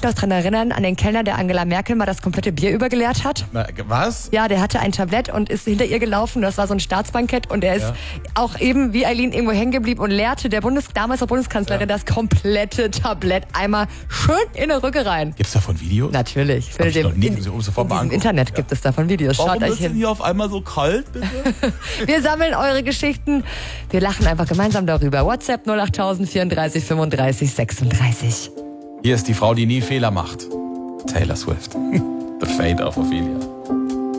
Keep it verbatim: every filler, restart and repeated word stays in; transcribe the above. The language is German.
noch dran erinnern, an den Kellner, der Angela Merkel mal das komplette Bier übergeleert hat. Was? Ja, der hatte ein Tablett und ist hinter ihr gelaufen. Das war so ein Staatsbankett und er ist ja. auch eben wie Eileen irgendwo hängen geblieben und leerte der Bundes damals der Bundeskanzlerin ja. das komplette Tablett einmal schön in die Rücke rein. Gibt's davon Videos? Natürlich. Hab ich dem, noch nie, in, muss ich um sofort in mal diesem Internet ja. gibt es davon Videos. Warum Schaut euch ist hin. denn hier auf einmal so kalt, bitte? Wir sammeln eure Geschichten. Wir lachen einfach gemeinsam darüber. WhatsApp null acht null null vierunddreißig fünfunddreißig sechsunddreißig. Hier ist die Frau, die nie Fehler macht. Taylor Swift. The Fate of Ophelia.